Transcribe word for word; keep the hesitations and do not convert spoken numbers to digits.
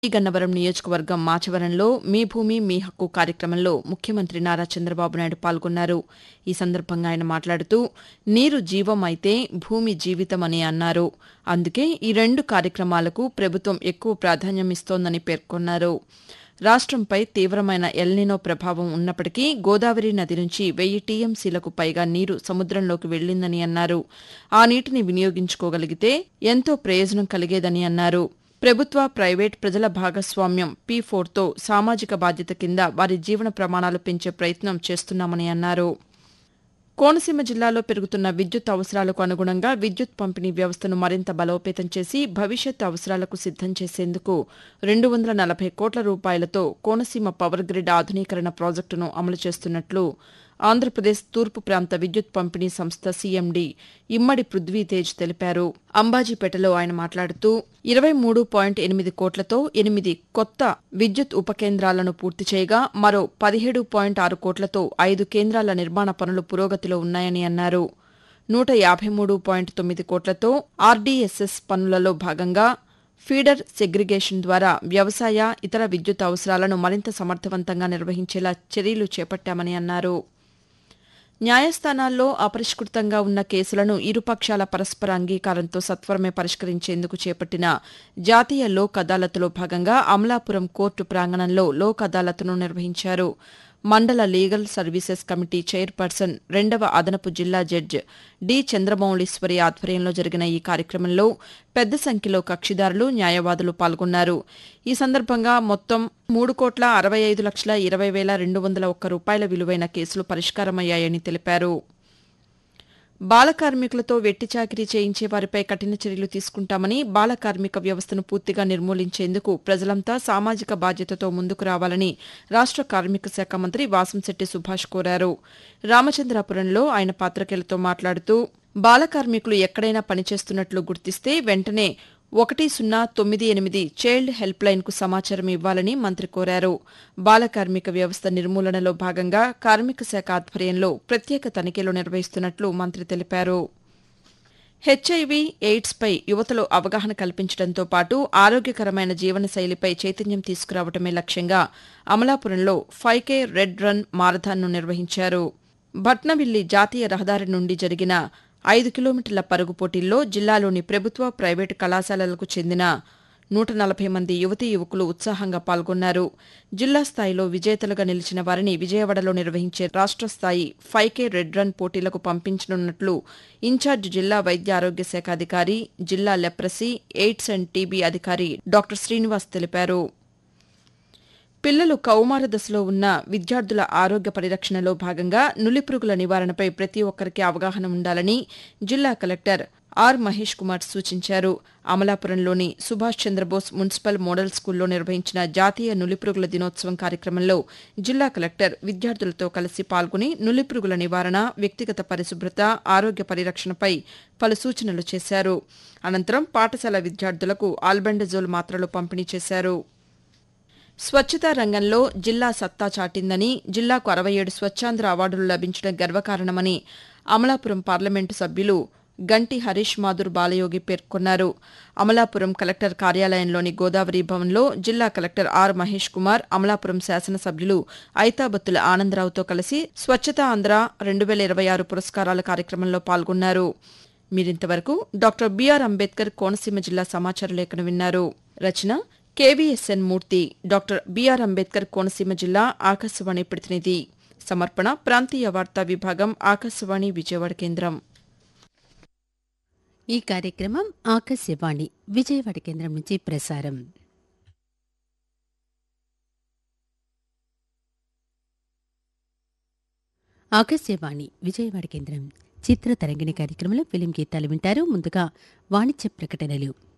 గన్నవరం నియోజకవర్గం మాచవరంలో మీ భూమి మీ హక్కు కార్యక్రమంలో ముఖ్యమంత్రి నారా చంద్రబాబు నాయుడు పాల్గొన్నారు. ఈ సందర్భంగా ఆయన మాట్లాడుతూ నీరు జీవం అయితే భూమి జీవితమని అన్నారు. అందుకే ఈ రెండు కార్యక్రమాలకు ప్రభుత్వం ఎక్కువ ప్రాధాన్యమిస్తోందని పేర్కొన్నారు. రాష్ట్రంపై తీవ్రమైన ఎల్నినో ప్రభావం ఉన్నప్పటికీ గోదావరి నది నుంచి వెయ్యి టీఎంసీలకు పైగా నీరు సముద్రంలోకి వెళ్లిందని అన్నారు. ఆ నీటిని వినియోగించుకోగలిగితే ఎంతో ప్రయోజనం కలిగేదని అన్నారు. ప్రభుత్వ, ప్రైవేట్, ప్రజల భాగస్వామ్యం పీ ఫోర్తో సామాజిక బాధ్యత కింద వారి జీవన ప్రమాణాలు పెంచే ప్రయత్నం చేస్తున్నామని అన్నారు. కోనసీమ జిల్లాలో పెరుగుతున్న విద్యుత్ అవసరాలకు అనుగుణంగా విద్యుత్ పంపిణీ వ్యవస్థను మరింత బలోపేతం చేసి భవిష్యత్ అవసరాలకు సిద్దం చేసేందుకు రెండు వందల నలభై కోట్ల రూపాయలతో కోనసీమ పవర్ గ్రిడ్ ఆధునీకరణ ప్రాజెక్టును అమలు చేస్తున్నట్లు ఆంధ్రప్రదేశ్ తూర్పు ప్రాంత విద్యుత్ పంపిణీ సంస్థ సీఎండీ ఇమ్మడి పృథ్వీతేజ్ తెలిపారు. అంబాజీపేటలో ఆయన మాట్లాడుతూ ఇరవై మూడు పాయింట్ ఎనిమిది కోట్లతో ఎనిమిది కొత్త విద్యుత్ ఉపకేంద్రాలను పూర్తి చేయగా మరో పదిహేడు పాయింట్ ఆరు కోట్లతో ఐదు కేంద్రాల నిర్మాణ పనులు పురోగతిలో ఉన్నాయని అన్నారు. నూట యాభై మూడు పాయింట్ తొమ్మిది కోట్లతో ఆర్డీఎస్ఎస్ పనులలో భాగంగా ఫీడర్ సెగ్రిగేషన్ ద్వారా వ్యవసాయ, ఇతర విద్యుత్ అవసరాలను మరింత సమర్థవంతంగా నిర్వహించేలా చర్యలు చేపట్టామని అన్నారు. న్యాయస్థానాల్లో అపరిష్కృతంగా ఉన్న కేసులను ఇరుపక్షాల పరస్పర అంగీకారంతో సత్వరమే పరిష్కరించేందుకు చేపట్టిన జాతీయ లోక్ అదాలత్లో భాగంగా అమలాపురం కోర్టు ప్రాంగణంలో లోక్ అదాలత్ను నిర్వహించారు. మండల లీగల్ సర్వీసెస్ కమిటీ చైర్పర్సన్ రెండవ అదనపు జిల్లా జడ్జ్ డి చంద్రమౌళీశ్వరి ఆధ్వర్యంలో జరిగిన ఈ కార్యక్రమంలో పెద్ద సంఖ్యలో కక్షిదారులు, న్యాయవాదులు పాల్గొన్నారు. ఈ సందర్భంగా మొత్తం మూడు కోట్ల అరవై ఐదు లక్షల ఇరవై వేల రెండు వందల ఒక్క రూపాయల విలువైన కేసులు పరిష్కారమయ్యాయని తెలిపారు. బాల కార్మికులతో వెట్టి చాకిరీ చేయించే వారిపై కఠిన చర్యలు తీసుకుంటామని, బాల కార్మిక వ్యవస్థను పూర్తిగా నిర్మూలించేందుకు ప్రజలంతా సామాజిక బాధ్యతతో ముందుకు రావాలని రాష్ట్ర కార్మిక శాఖ మంత్రి వాసంశెట్టి సుభాష్ కోరారు. రామచంద్రాపురంలో ఆయన పాతికేయులతో మాట్లాడుతూ బాల కార్మికులు ఎక్కడైనా పనిచేస్తున్నట్లు గుర్తిస్తే వెంటనే ఒకటి సున్నా తొమ్మిది ఎనిమిది చైల్డ్ హెల్ప్ లైన్కు సమాచారం ఇవ్వాలని మంత్రి కోరారు. బాల కార్మిక వ్యవస్థ నిర్మూలనలో భాగంగా కార్మిక శాఖ ఆధ్వర్యంలో ప్రత్యేక తనిఖీలు నిర్వహిస్తున్నట్లు మంత్రి తెలిపారు. హెచ్ఐవీ, ఎయిడ్స్పై యువతలో అవగాహన కల్పించడంతో పాటు ఆరోగ్యకరమైన జీవనశైలిపై చైతన్యం తీసుకురావడమే లక్ష్యంగా అమలాపురంలో ఫైవ్ కే రెడ్ రన్ మారథాన్ను నిర్వహించారు. భట్నవిల్లి జాతీయ రహదారి నుండి జరిగిన ఐదు కిలోమీటర్ల పరుగు పోటీల్లో జిల్లాలోని ప్రభుత్వ, ప్రైవేటు కళాశాలలకు చెందిన నూట నలభై మంది యువతీ యువకులు ఉత్సాహంగా పాల్గొన్నారు. జిల్లా స్థాయిలో విజేతలుగా నిలిచిన వారిని విజయవాడలో నిర్వహించే రాష్ట్ర స్థాయి ఫైవ్ కే రెడ్ రన్ పోటీలకు పంపించనున్నట్లు ఇన్ఛార్జ్ జిల్లా వైద్య ఆరోగ్య శాఖ అధికారి, జిల్లా లెప్రసీ, ఎయిడ్స్ అండ్ టీబీ అధికారి డాక్టర్ శ్రీనివాస్ తెలిపారు. పిల్లలు కౌమార దశలో ఉన్న విద్యార్థుల ఆరోగ్య పరిరక్షణలో భాగంగా నులిపురుగుల నివారణపై ప్రతి ఒక్కరికి అవగాహన ఉండాలని జిల్లా కలెక్టర్ ఆర్ మహేష్ కుమార్ సూచించారు. అమలాపురంలోని సుభాష్ చంద్రబోస్ మున్సిపల్ మోడల్ స్కూల్లో నిర్వహించిన జాతీయ నులిపురుగుల దినోత్సవం కార్యక్రమంలో జిల్లా కలెక్టర్ విద్యార్థులతో కలిసి పాల్గొని నులిపురుగుల నివారణ, వ్యక్తిగత పరిశుభ్రత, ఆరోగ్య పరిరక్షణపై పలు సూచనలు చేశారు. అనంతరం పాఠశాల విద్యార్థులకు ఆల్బెండజోల్ మాత్రలు పంపిణీ చేశారు. స్వచ్ఛతా రంగంలో జిల్లా సత్తా చాటిందని, జిల్లాకు అరవై ఏడు స్వచ్ఛాంధ్ర అవార్డులు లభించడం గర్వకారణమని అమలాపురం పార్లమెంటు సభ్యులు గంటి హరీష్ మాధుర్ బాలయోగి పేర్కొన్నారు. అమలాపురం కలెక్టర్ కార్యాలయంలోని గోదావరి భవన్లో జిల్లా కలెక్టర్ ఆర్ మహేష్ కుమార్, అమలాపురం శాసనసభ్యులు ఐతాబత్తుల ఆనందరావుతో కలిసి స్వచ్ఛతా ఆంధ్ర రెండు వేల ఇరవై ఆరు పురస్కారాల కార్యక్రమంలో పాల్గొన్నారు. మీరింతవరకు డాక్టర్ బిఆర్ అంబేద్కర్ కోనసీమ జిల్లా సమాచార లేఖను విన్నారు. రచన కేవీఎస్ఎన్ మూర్తి. డాక్టర్ బిఆర్ అంబేద్కర్ కోనసీమ జిల్లా ఆకాశవాణి ప్రతినిధి. సమర్పణ ప్రాంతీయ వార్తా విభాగం, ఆకాశవాణి విజయవాడ కేంద్రం. ఈ కార్యక్రమం ఆకాశవాణి విజయవాడ కేంద్రం నుంచి ప్రసారం. ఆకాశవాణి విజయవాడ కేంద్రం చిత్ర తరంగిణి కార్యక్రమంలో ఫిలిం గీతాలు వింటారు. ముందుగా వాణిజ్య ప్రకటనలు.